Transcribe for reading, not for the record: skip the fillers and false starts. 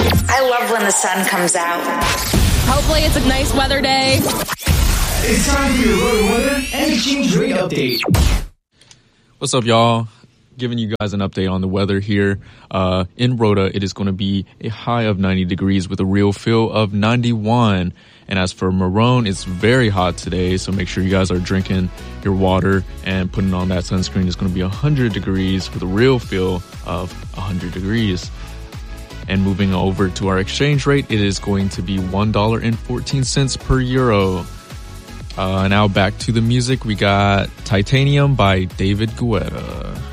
I love when the sun comes out. Hopefully it's a nice weather day. It's time for your Rota weather and exchange rate update. What's up, y'all? Giving you guys an update on the weather here. In Rota, it is going to be a high of 90 degrees with a real feel of 91. And as for Marone, it's very hot today, so make sure you guys are drinking your water and putting on that sunscreen. It's going to be 100 degrees with a real feel of 100 degrees. And moving over to our exchange rate, it is going to be $1.14 per euro. Now back to the music. We got Titanium by David Guetta.